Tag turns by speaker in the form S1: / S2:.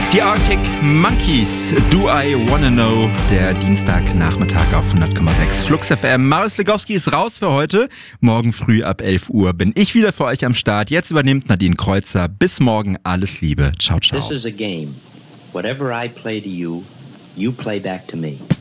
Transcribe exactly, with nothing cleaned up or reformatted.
S1: Die Arctic Monkeys, Do I Wanna Know, der Dienstagnachmittag auf hundert Komma sechs Flux F M. Marius Legowski ist raus für heute. Morgen früh ab elf Uhr bin ich wieder für euch am Start. Jetzt übernimmt Nadine Kreuzer. Bis morgen, alles Liebe. Ciao, ciao.
S2: This is a game. Whatever I play to you, you play back to me.